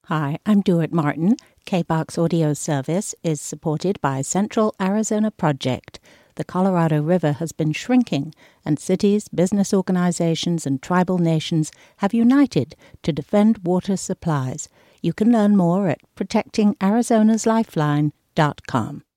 Hi, I'm Duart Martin. KBOX Audio Service is supported by Central Arizona Project. The Colorado River has been shrinking, and cities, business organizations, and tribal nations have united to defend water supplies. You can learn more at protectingarizonaslifeline.com.